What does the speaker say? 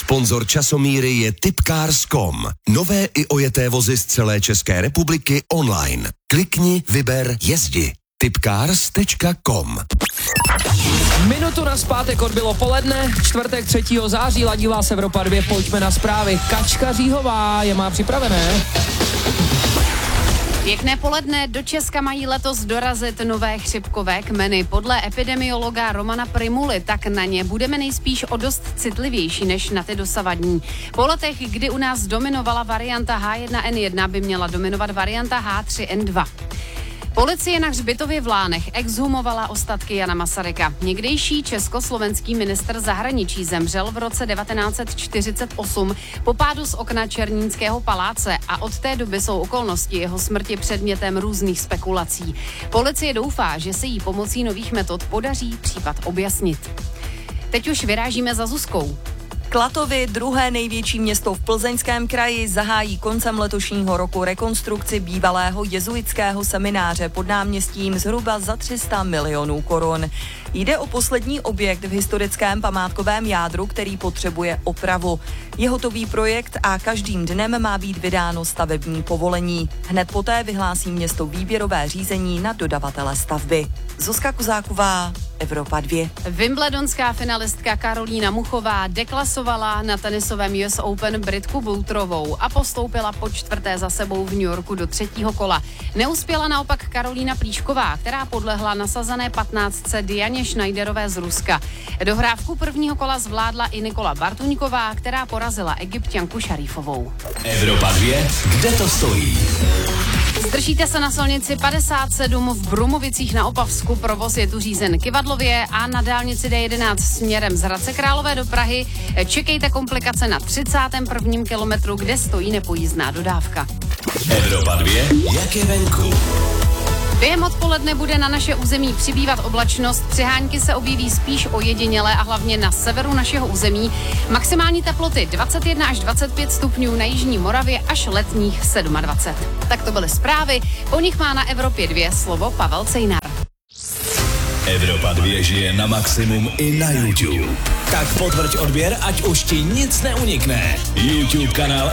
Sponzor časomíry je Tipcars.com. Nové i ojeté vozy z celé České republiky online. Klikni, vyber, jezdi. Tipcars.com. Minutu na zpátek odbylo poledne, čtvrtek 3. září, ladí vás Evropa 2, pojďme na zprávy. Kačka Říhová je má připravené. Pěkné poledne, do Česka mají letos dorazit nové chřipkové kmeny. Podle epidemiologa Romana Primuly tak na ně budeme nejspíš o dost citlivější než na ty dosavadní. Po letech, kdy u nás dominovala varianta H1N1, by měla dominovat varianta H3N2. Policie na hřbitově v Lánech exhumovala ostatky Jana Masaryka. Někdejší československý ministr zahraničí zemřel v roce 1948 po pádu z okna Černínského paláce a od té doby jsou okolnosti jeho smrti předmětem různých spekulací. Policie doufá, že se jí pomocí nových metod podaří případ objasnit. Teď už vyrážíme za Zuzkou. Klatovy, druhé největší město v Plzeňském kraji, zahájí koncem letošního roku rekonstrukci bývalého jezuitského semináře pod náměstím zhruba za 300 milionů korun. Jde o poslední objekt v historickém památkovém jádru, který potřebuje opravu. Je hotový projekt a každým dnem má být vydáno stavební povolení. Hned poté vyhlásí město výběrové řízení na dodavatele stavby. Zuzka Kuzáková, Evropa 2. Wimbledonská finalistka Karolína Muchová deklasovala na tenisovém US Open Britku Boulterovou a postoupila po čtvrté za sebou v New Yorku do třetího kola. Neuspěla naopak Karolína Plíšková, která podlehla nasazené 15. Dianě Schneiderové z Ruska. Dohrávku prvního kola zvládla i Nikola Bartuňková, která porazila Egypťanku Šarífovou. Evropa 2, kde to stojí? Zdržíte se na silnici 57 v Brumovicích na Opavsku, provoz je tu řízen Kyvadlově a na dálnici D11 směrem z Hradce Králové do Prahy čekejte komplikace na 31. kilometru, kde stojí nepojízdná dodávka. Evropa 2, jak je venku? Během odpoledne bude na naše území přibývat oblačnost, přehánky se objeví spíš ojediněle a hlavně na severu našeho území. Maximální teploty 21 až 25 stupňů na jižní Moravě až letních 27. Tak to byly zprávy, po nich má na Evropě 2 slovo Pavel Cejnar. Evropa 2 žije na maximum i na YouTube. Tak potvrď odběr, ať už ti nic neunikne. YouTube kanál